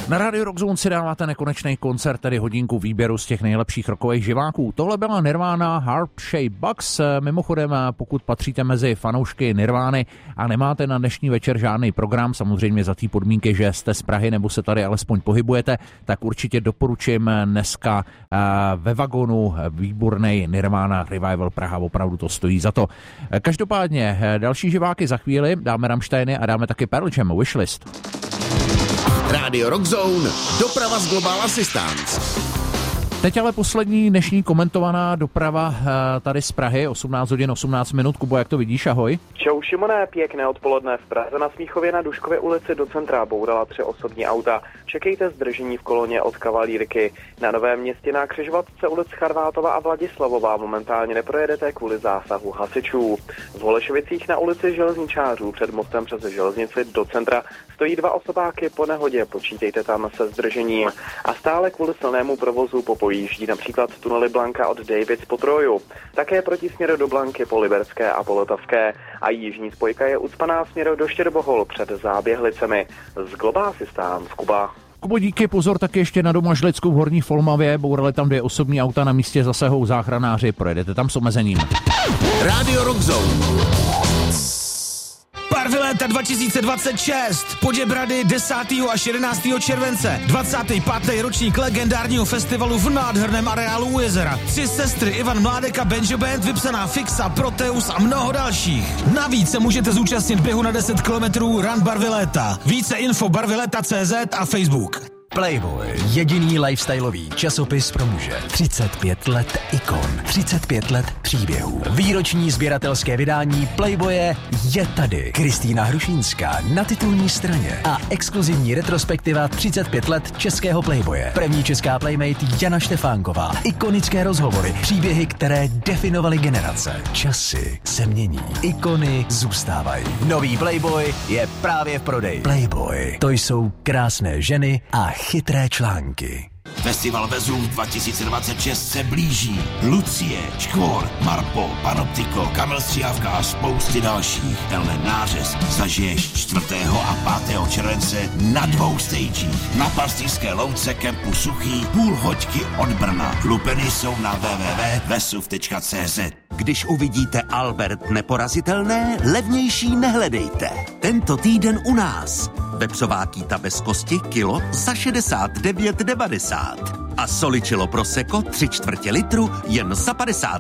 Na Radio Rock Zone si dáváte nekonečný koncert, tedy hodinku výběru z těch nejlepších rockových živáků. Tohle byla Nirvana Heart Shaped Box. Mimochodem, pokud patříte mezi fanoušky Nirvány a nemáte na dnešní večer žádný program, samozřejmě za té podmínky, že jste z Prahy nebo se tady alespoň pohybujete, tak určitě doporučím dneska ve vagonu výborný Nirvana Revival Praha, opravdu to stojí za to. Každopádně další živáky za chvíli, dáme Rammsteiny a dáme taky Pearl Jam Wishlist. Radio Rock Zone, doprava z Global Assistance. Teď ale poslední dnešní komentovaná doprava tady z Prahy, 18 hodin 18 minut. Kubo, jak to vidíš? Ahoj. Čau Šimone, pěkné odpoledne. V Praze na Smíchově na Duškově ulici do centra bourala 3 osobní auta. Čekejte zdržení v koloně od Kavalírky. Na Novém Městě na křižovatce ulic Charvátova a Vladislavová momentálně neprojedete kvůli zásahu hasičů. V Holešovicích na ulici Železničářů před mostem přes železnici do centra stojí 2 osobáky po nehodě, počítejte tam se zdržením. A stále kvůli silnému provozu pojíždí například tunely Blanka od Davids po Troju. Také protisměr do Blanky po Liberské a po Lotavské. A jižní spojka je ucpaná směr do Štěrbohol před Záběhlicemi. Z Global Assistance, Kuba. Kubo, díky, pozor taky ještě na Domažlickou v Horní Folmavě. Bourali tam 2 osobní auta, na místě zasahou záchranáři, projedete tam s omezením. Radio Rock Zone. Barviléta 2026. Poděbrady 10. až 11. července. 25. ročník legendárního festivalu v nádherném areálu u jezera. 3 sestry Ivan Mládek a Benjo Band, vypsaná Fixa, Proteus a mnoho dalších. Navíc se můžete zúčastnit běhu na 10 kilometrů Run Barviléta. Více info barvileta.cz a Facebook. Playboy, jediný lifestyleový časopis pro muže. 35 let ikon, 35 let příběhů. Výroční sběratelské vydání Playboye je tady. Kristýna Hrušínská na titulní straně a exkluzivní retrospektiva 35 let českého Playboye. První česká playmate Jana Štefánková. Ikonické rozhovory, příběhy, které definovaly generace. Časy se mění, ikony zůstávají. Nový Playboy je právě v prodeji. Playboy, to jsou krásné ženy a chytré články. Festival Vezuv 2026 se blíží. Lucie, Škvor, Marpo, Panoptiko, Kamil Stříhavka a spousty dalších. Tenhle nářez zažiješ 4. a 5. července na 2 stagích. Na Pastýřské louce kempu Suchý, půl hoďky od Brna. Lupeny jsou na www.vesuv.cz. Když uvidíte Albert Neporazitelné, levnější nehledejte. Tento týden u nás. Vepřová kýta bez kosti kilo za 69,90. A soličilo prosecco 3/4 litru jen za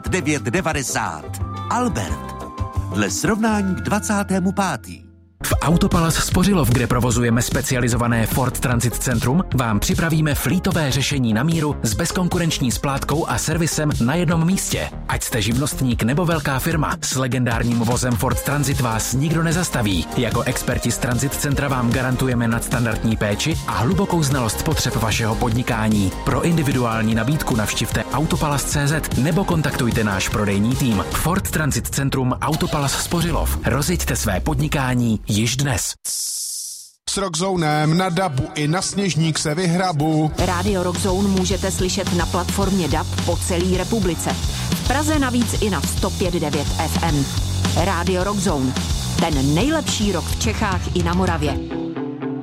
59,90. Albert. Dle srovnání k 25. V Autopalas Spořilov, kde provozujeme specializované Ford Transit Centrum, vám připravíme flítové řešení na míru s bezkonkurenční splátkou a servisem na jednom místě. Ať jste živnostník nebo velká firma, s legendárním vozem Ford Transit vás nikdo nezastaví. Jako experti z Transit Centra vám garantujeme nadstandardní péči a hlubokou znalost potřeb vašeho podnikání. Pro individuální nabídku navštivte autopalas.cz nebo kontaktujte náš prodejní tým. Ford Transit Centrum Autopalas Spořilov. Rozjeďte své podnikání již dnes. S Rockzonem na DABu i na Sněžník se vyhrabu. Radio Rockzone můžete slyšet na platformě DAB po celé republice. V Praze navíc i na 105.9 FM. Radio Rockzone. Ten nejlepší rock v Čechách i na Moravě.